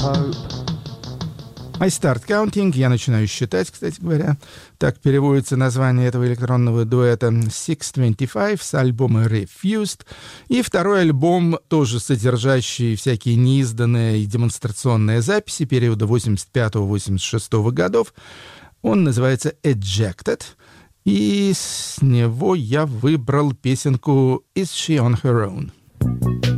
hope. I start counting, я начинаю считать, кстати говоря. Так переводится название этого электронного дуэта. 625 с альбома Refused. И второй альбом, тоже содержащий всякие неизданные и демонстрационные записи периода 85-86 годов. Он называется Ejected. И с него я выбрал песенку Is She On Her Own?